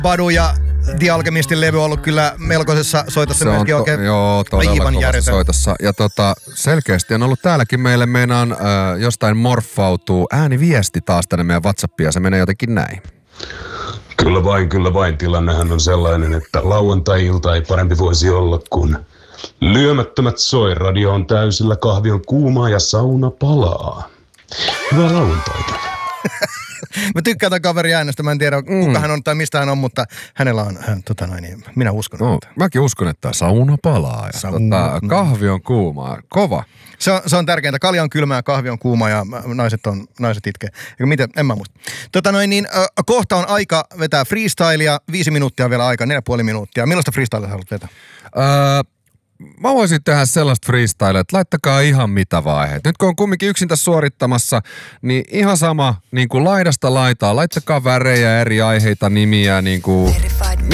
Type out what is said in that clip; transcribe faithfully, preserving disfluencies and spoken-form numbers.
Badu ja The Alchemistin levy on ollut kyllä melkoisessa soitossa myöskin oikein to, joo, aivan järjetön. Soitossa. Ja tota, selkeästi on ollut täälläkin meille, meinaan äh, jostain morfautuu ääniviesti taas tänne meidän WhatsAppia, ja se menee jotenkin näin. Kyllä vain, kyllä vain. Tilannehan on sellainen, että lauantai-ilta ei parempi voisi olla, kun lyömättömät soi. Radio on täysillä, kahvi on kuumaa ja sauna palaa. Hyvää lauantaita. Mä tykkään tämän kaverin äänestä. Mä en tiedä, kuka mm. hän on tai mistä hän on, mutta hänellä on, hän, tota noin, niin minä uskon. No, mäkin uskon, että sauna palaa ja sauna. Tota, kahvi on kuumaa. Kova. Se on, se on tärkeintä. Kalja on kylmää, kahvi on kuuma ja naiset, on, naiset itkee. Miten? En mä muista. Tota noin, niin, äh, kohta on aika vetää freestylia. Viisi minuuttia vielä aika, neljä puoli minuuttia. Millaista freestylia sä haluat vetää? Öö, mä voisin tehdä sellaista freestylea, että laittakaa ihan mitä vaiheet. Nyt kun on kumminkin yksin tässä suorittamassa, niin ihan sama niin kuin laidasta laitaa. Laittakaa värejä, eri aiheita, nimiä, niin kuin